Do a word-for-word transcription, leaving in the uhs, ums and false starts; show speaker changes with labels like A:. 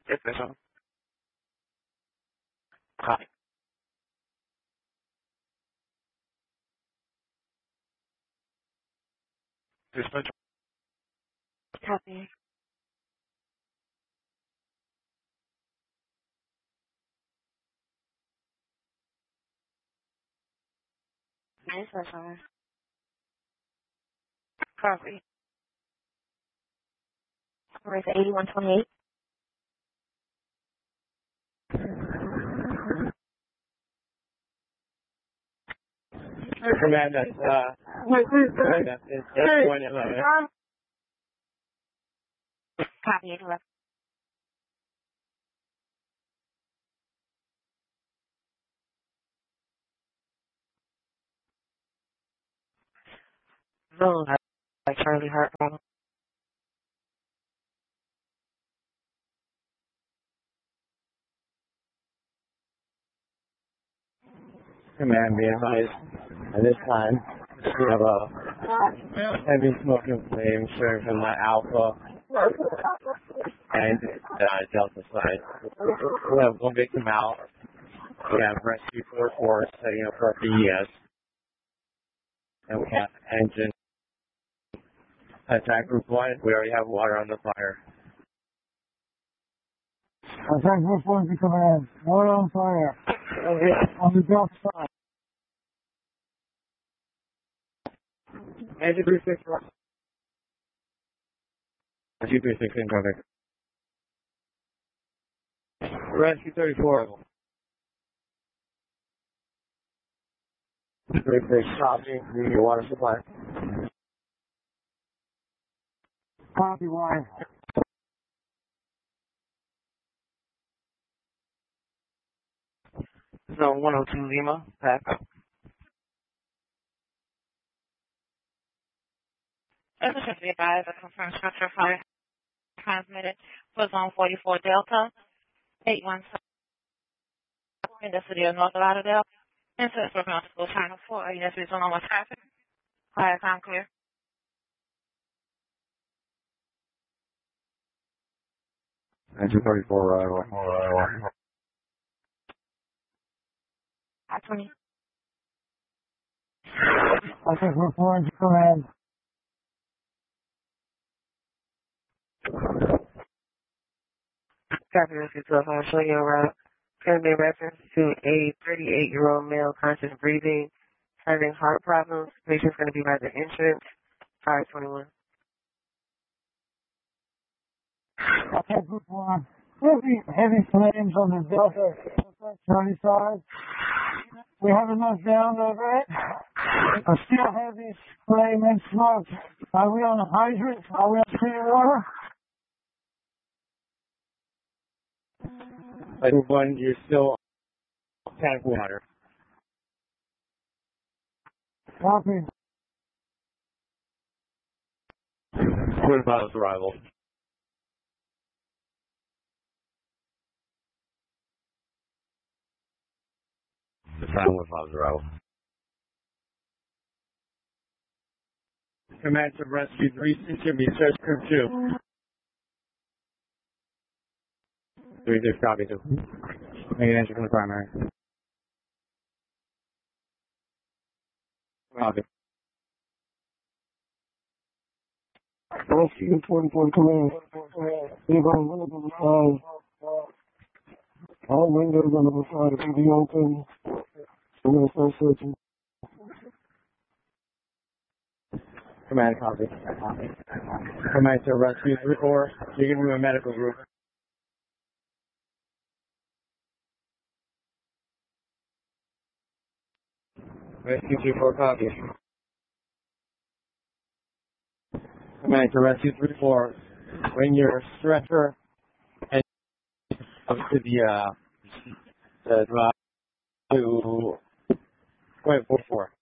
A: Yes, sir. Copy. Dispatch.
B: Copy. Yes, sir. Copy. Where's eighty-one twenty-eight?
A: Command that's, uh, that's, it's one eleven.
B: Copy. eighty-one. No, that's like Charlie Hart problem.
A: Command be advised, at this time, we have a heavy smoking flame showing from the Alpha and uh, Delta side. We have one victim out. We have Rescue four four setting up for B E S. And we have engine. Attack group one, we already have water on the fire.
C: Attack group one to command. Water on fire. On the Delta side.
A: Engine three six four. Rescue three six in contact. Rescue thirty-four. three six, copy. Need your water supply.
C: Copy one.
A: So one oh two Lima, pack.
B: As a should be advised, a confirmed structure fire transmitted for zone forty-four Delta, eight one seven in the city of North Lauderdale. Incidents working on school channel four, units result on traffic. Fire time clear.
A: Engine thirty-four, arrival.
B: I twenty.
C: Attack group one to command.
B: Copy Rescue twelve. I'll show you a route. Can be reference to a thirty-eight-year-old male conscious breathing, having heart problems. Patient's going to be by the insurance. Fire twenty-one.
C: Attack group one. Heavy, heavy flames on the Delta Charlie side. We have enough down over it. A still heavy flame and smoke. Are we on a hydrant? Are we on clean water?
A: I think one, you're still tank water.
C: Copy.
A: Twin Pilots arrival. The time Twin Pilots arrival. Command to rescue three, it should be search group two. Three, six, copy two. Make an entry from the primary. Copy.
C: Rescue forty-four command. Anybody windows on the side. All windows on the side will be open. We're going to start searching.
A: Command, copy. Command to rescue three, four. You can do a medical group. Rescue three, four, copy. Command to rescue three, four. Bring your stretcher and up to the, uh, the drive to point four four.